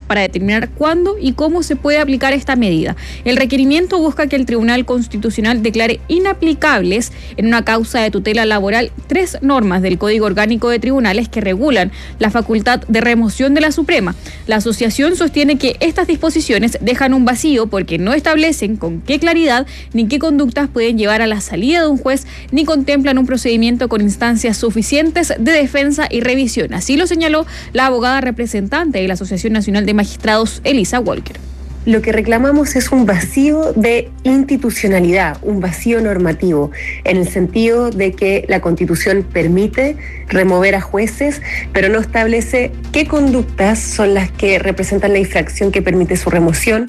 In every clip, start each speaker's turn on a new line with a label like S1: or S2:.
S1: para determinar cuándo y cómo se puede aplicar esta medida. El requerimiento busca que el Tribunal Constitucional declare inaplicables en una causa de tutela laboral 3 normas del Código Orgánico de Tribunales que regulan la facultad de remoción de la Suprema. La asociación sostiene que estas disposiciones dejan un vacío porque no establecen con qué claridad ni qué conductas pueden llevar a la salida de un juez, ni contemplan un procedimiento con instancias suficientes de defensa y revisión. Así lo señaló la abogada representante de la Asociación Nacional de Magistrados, Elisa Walker.
S2: Lo que reclamamos es un vacío de institucionalidad, un vacío normativo, en el sentido de que la Constitución permite remover a jueces, pero no establece qué conductas son las que representan la infracción que permite su remoción.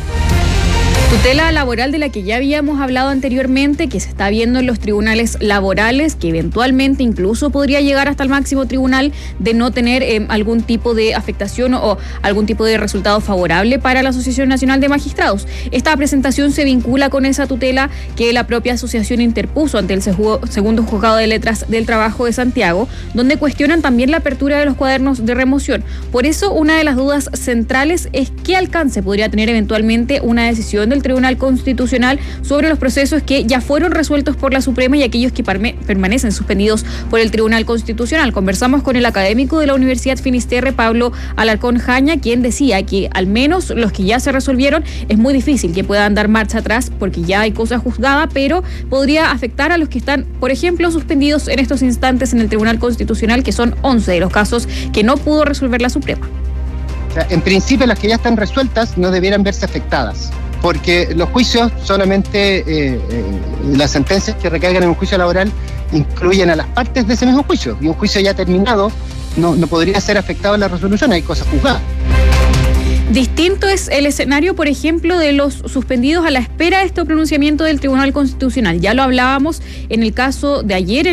S1: Tutela laboral de la que ya habíamos hablado anteriormente, que se está viendo en los tribunales laborales, que eventualmente incluso podría llegar hasta el máximo tribunal de no tener algún tipo de afectación o algún tipo de resultado favorable para la Asociación Nacional de Magistrados. Esta presentación se vincula con esa tutela que la propia asociación interpuso ante el segundo juzgado de letras del trabajo de Santiago, donde cuestionan también la apertura de los cuadernos de remoción. Por eso, una de las dudas centrales es qué alcance podría tener eventualmente una decisión del Tribunal Constitucional sobre los procesos que ya fueron resueltos por la Suprema y aquellos que permanecen suspendidos por el Tribunal Constitucional. Conversamos con el académico de la Universidad Finisterre, Pablo Alarcón Jaña, quien decía que al menos los que ya se resolvieron es muy difícil que puedan dar marcha atrás porque ya hay cosa juzgada, pero podría afectar a los que están, por ejemplo, suspendidos en estos instantes en el Tribunal Constitucional, que son 11 de los casos que no pudo resolver la Suprema.
S3: O sea, en principio las que ya están resueltas no debieran verse afectadas, porque los juicios solamente, las sentencias que recaigan en un juicio laboral incluyen a las partes de ese mismo juicio, y un juicio ya terminado no podría ser afectado en la resolución, hay cosas juzgadas.
S1: Distinto es el escenario, por ejemplo, de los suspendidos a la espera de este pronunciamiento del Tribunal Constitucional. Ya lo hablábamos en el caso de ayer,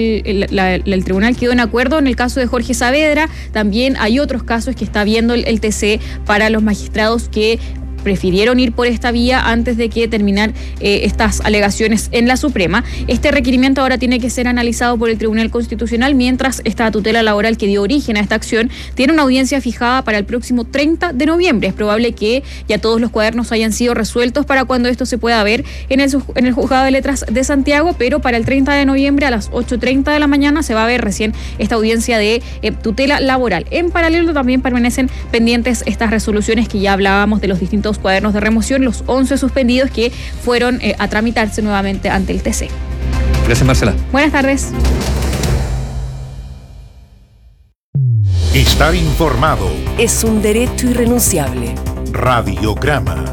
S1: el tribunal quedó en acuerdo en el caso de Jorge Saavedra. También hay otros casos que está viendo el TC para los magistrados que prefirieron ir por esta vía antes de que terminar estas alegaciones en la Suprema. Este requerimiento ahora tiene que ser analizado por el Tribunal Constitucional, mientras esta tutela laboral que dio origen a esta acción tiene una audiencia fijada para el próximo 30 de noviembre. Es probable que ya todos los cuadernos hayan sido resueltos para cuando esto se pueda ver en el Juzgado de Letras de Santiago, pero para el 30 de noviembre a las 8:30 de la mañana se va a ver recién esta audiencia de tutela laboral. En paralelo también permanecen pendientes estas resoluciones que ya hablábamos de los distintos cuadernos de remoción, los 11 suspendidos que fueron a tramitarse nuevamente ante el TC.
S4: Gracias, Marcela.
S1: Buenas tardes.
S5: Estar informado
S6: es un derecho irrenunciable.
S5: Radiograma.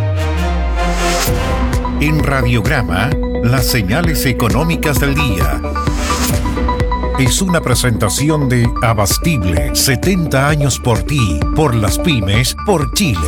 S5: En Radiograma, las señales económicas del día. Es una presentación de Abastible, 70 años por ti, por las pymes, por Chile.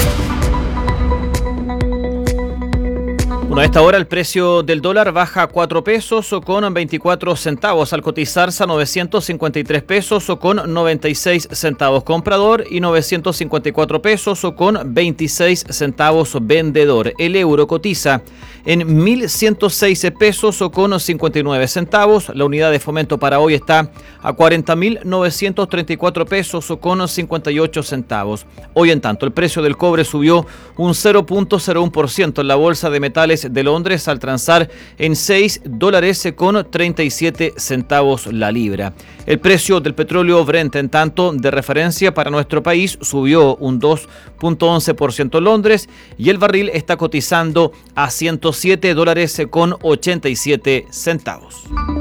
S4: Bueno, a esta hora el precio del dólar baja a 4 pesos con 24 centavos al cotizarse a 953 pesos con 96 centavos comprador y 954 pesos con 26 centavos vendedor. El euro cotiza en 1.106 pesos con 59 centavos. La unidad de fomento para hoy está a 40.934 pesos con 58 centavos. Hoy, en tanto, el precio del cobre subió un 0.01% en la bolsa de metales de Londres al transar en $6 con 37 centavos la libra. El precio del petróleo Brent, en tanto, de referencia para nuestro país, subió un 2.11% en Londres y el barril está cotizando a $107 con 87 centavos.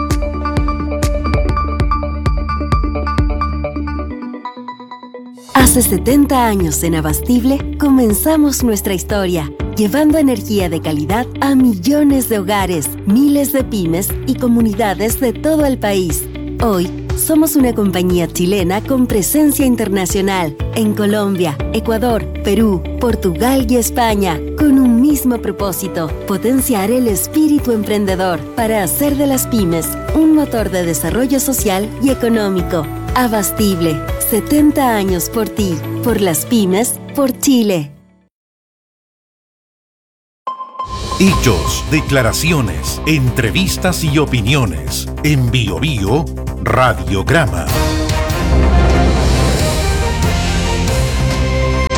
S6: Hace 70 años en Abastible comenzamos nuestra historia, llevando energía de calidad a millones de hogares, miles de pymes y comunidades de todo el país. Hoy, somos una compañía chilena con presencia internacional en Colombia, Ecuador, Perú, Portugal y España, con un mismo propósito: potenciar el espíritu emprendedor para hacer de las pymes un motor de desarrollo social y económico. Abastible, 70 años por ti, por las pymes, por Chile.
S5: Hechos, declaraciones, entrevistas y opiniones. En Bio Bio, Radiograma.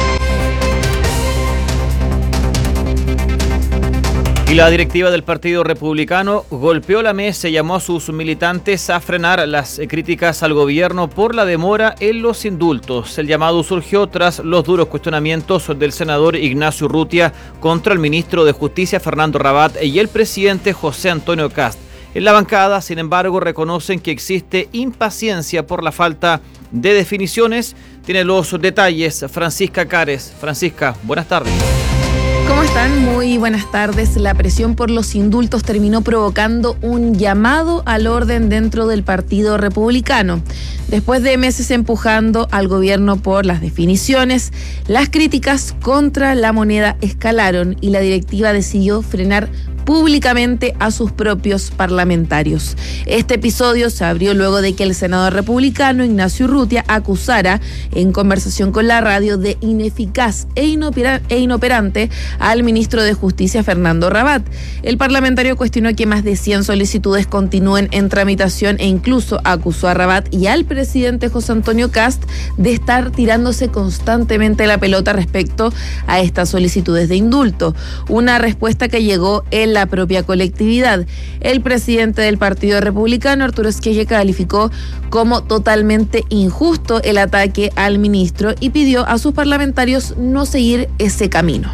S4: Y la directiva del Partido Republicano golpeó la mesa y llamó a sus militantes a frenar las críticas al gobierno por la demora en los indultos. El llamado surgió tras los duros cuestionamientos del senador Ignacio Urrutia contra el ministro de Justicia Fernando Rabat y el presidente José Antonio Kast. En la bancada, sin embargo, reconocen que existe impaciencia por la falta de definiciones. Tiene los detalles Francisca Cares. Francisca, buenas tardes.
S1: ¿Cómo están? Muy buenas tardes. La presión por los indultos terminó provocando un llamado al orden dentro del Partido Republicano. Después de meses empujando al gobierno por las definiciones, las críticas contra la moneda escalaron y la directiva decidió frenar públicamente a sus propios parlamentarios. Este episodio se abrió luego de que el senador republicano Ignacio Urrutia acusara en conversación con la radio de ineficaz e inoperante al ministro de Justicia Fernando Rabat. El parlamentario cuestionó que más de 100 solicitudes continúen en tramitación e incluso acusó a Rabat y al presidente José Antonio Kast de estar tirándose constantemente la pelota respecto a estas solicitudes de indulto. Una respuesta que llegó en la propia colectividad. El presidente del Partido Republicano, Arturo Esquella, calificó como totalmente injusto el ataque al ministro y pidió a sus parlamentarios no seguir ese camino.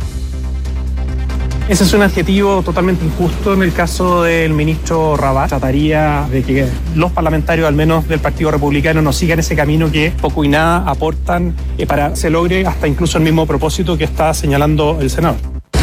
S7: Ese es un adjetivo totalmente injusto en el caso del ministro Rabat. Trataría de que los parlamentarios, al menos del Partido Republicano, no sigan ese camino que poco y nada aportan para que se logre hasta incluso el mismo propósito que está señalando el senador.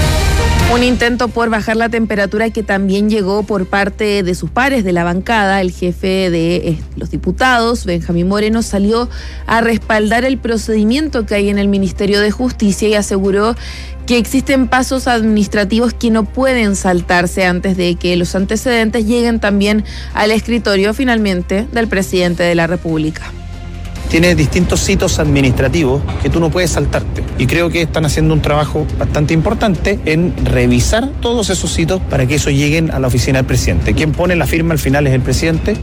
S1: Un intento por bajar la temperatura que también llegó por parte de sus pares de la bancada. El jefe de los diputados, Benjamín Moreno, salió a respaldar el procedimiento que hay en el Ministerio de Justicia y aseguró que existen pasos administrativos que no pueden saltarse antes de que los antecedentes lleguen también al escritorio finalmente del presidente de la República.
S8: Tiene distintos hitos administrativos que tú no puedes saltarte. Y creo que están haciendo un trabajo bastante importante en revisar todos esos hitos para que eso lleguen a la oficina del presidente. Quien pone la firma al final es el presidente.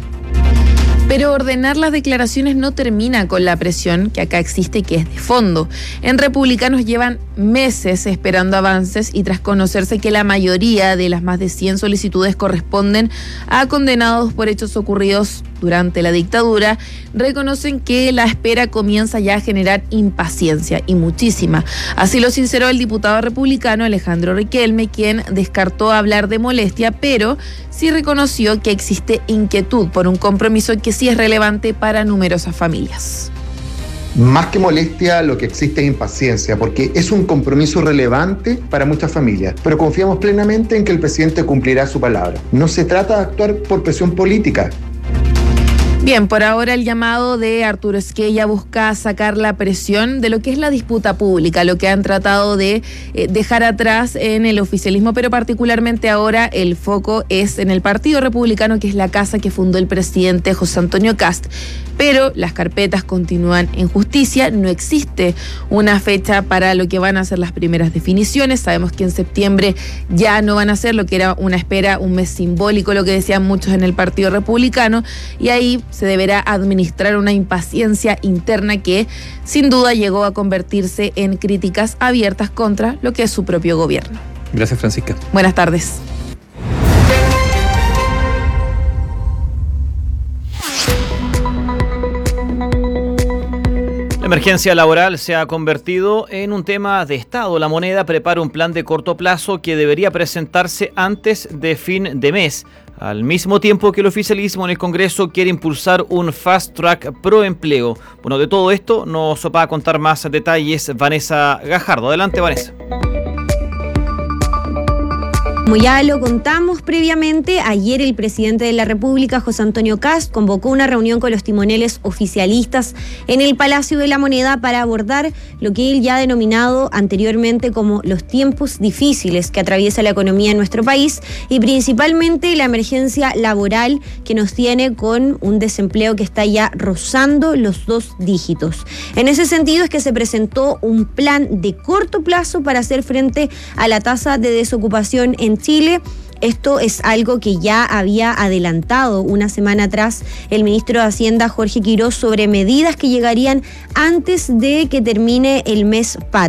S1: Pero ordenar las declaraciones no termina con la presión que acá existe y que es de fondo. En Republicanos llevan meses esperando avances y tras conocerse que la mayoría de las más de 100 solicitudes corresponden a condenados por hechos ocurridos durante la dictadura, reconocen que la espera comienza ya a generar impaciencia y muchísima. Así lo sinceró el diputado republicano Alejandro Riquelme, quien descartó hablar de molestia, pero sí reconoció que existe inquietud por un compromiso que sí es relevante para numerosas familias.
S9: Más que molestia, lo que existe es impaciencia, porque es un compromiso relevante para muchas familias, pero confiamos plenamente en que el presidente cumplirá su palabra. No se trata de actuar por presión política.
S1: Bien, por ahora el llamado de Arturo Esquella busca sacar la presión de lo que es la disputa pública, lo que han tratado de dejar atrás en el oficialismo, pero particularmente ahora el foco es en el Partido Republicano, que es la casa que fundó el presidente José Antonio Kast. Pero las carpetas continúan en justicia, no existe una fecha para lo que van a ser las primeras definiciones. Sabemos que en septiembre ya no van a ser lo que era una espera, un mes simbólico, lo que decían muchos en el Partido Republicano, y ahí se deberá administrar una impaciencia interna que sin duda llegó a convertirse en críticas abiertas contra lo que es su propio gobierno.
S10: Gracias, Francisca.
S1: Buenas tardes.
S4: La emergencia laboral se ha convertido en un tema de Estado. La moneda prepara un plan de corto plazo que debería presentarse antes de fin de mes, al mismo tiempo que el oficialismo en el Congreso quiere impulsar un fast track pro empleo. Bueno, de todo esto nos va a contar más detalles Vanessa Gajardo. Adelante, Vanessa.
S11: Como ya lo contamos previamente, ayer el presidente de la República, José Antonio Kast, convocó una reunión con los timoneles oficialistas en el Palacio de la Moneda para abordar lo que él ya ha denominado anteriormente como los tiempos difíciles que atraviesa la economía en nuestro país y principalmente la emergencia laboral que nos tiene con un desempleo que está ya rozando los 2 dígitos. En ese sentido es que se presentó un plan de corto plazo para hacer frente a la tasa de desocupación en Chile. Esto es algo que ya había adelantado una semana atrás el ministro de Hacienda, Jorge Quirós, sobre medidas que llegarían antes de que termine el mes patrio.